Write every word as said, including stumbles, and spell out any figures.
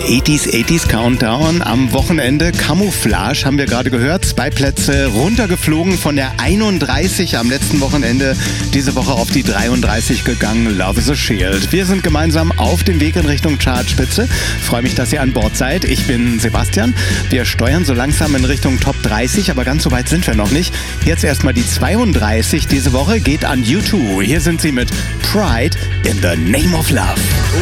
achtziger achtziger Countdown. Am Wochenende Camouflage haben wir gerade gehört. Zwei Plätze runtergeflogen von der einunddreißig am letzten Wochenende. Diese Woche auf die dreiunddreißig gegangen. Love is a Shield. Wir sind gemeinsam auf dem Weg in Richtung Chartspitze. Freue mich, dass ihr an Bord seid. Ich bin Sebastian. Wir steuern so langsam in Richtung Top dreißig, aber ganz so weit sind wir noch nicht. Jetzt erstmal die zweiunddreißig diese Woche geht an U zwei. Hier sind sie mit Pride in the Name of Love.